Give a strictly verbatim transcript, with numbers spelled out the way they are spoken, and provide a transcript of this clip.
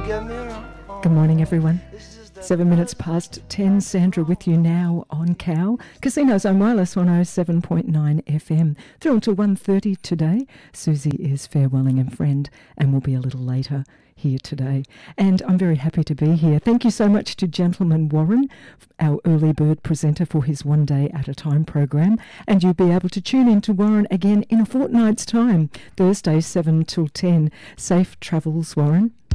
Good morning, everyone. Seven minutes past ten, Sandra with you now on Cow. Casinos on Wireless one oh seven point nine F M. Through until one thirty today. Susie is farewelling a friend and will be a little later here today. And I'm very happy to be here. Thank you so much to Gentleman Warren, our early bird presenter for his One Day at a Time program. And you'll be able to tune in to Warren again in a fortnight's time, Thursday seven till ten. Safe travels, Warren.